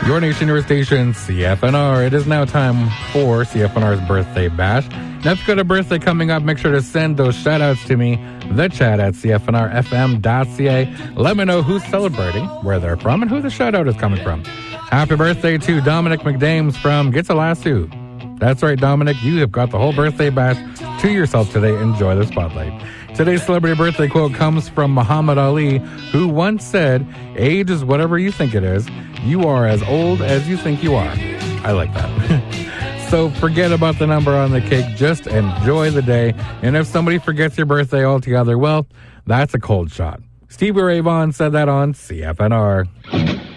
Your nation, your station, CFNR. It is now time for CFNR's Birthday Bash. Now, if you've got a birthday coming up, make sure to send those shout-outs to me, the chat at cfnrfm.ca. Let me know who's celebrating, where they're from, and who the shout-out is coming from. Happy birthday to Dominic McDames from Gitsalassu. That's right, Dominic, you have got the whole birthday bash to yourself today. Enjoy the spotlight. Today's celebrity birthday quote comes from Muhammad Ali, who once said, "Age is whatever you think it is. You are as old as you think you are." I like that. So forget about the number on the cake. Just enjoy the day. And if somebody forgets your birthday altogether, well, that's a cold shot. Stevie Ray Vaughan said that on CFNR.